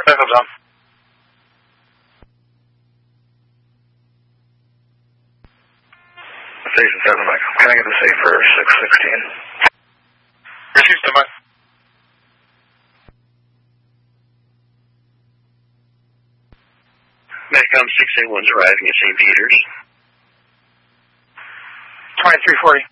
Echo John. Station 7, Mike. Can I get the safe for 616? Received, stand by. Medicom 681's arriving at St. Peter's. 2340.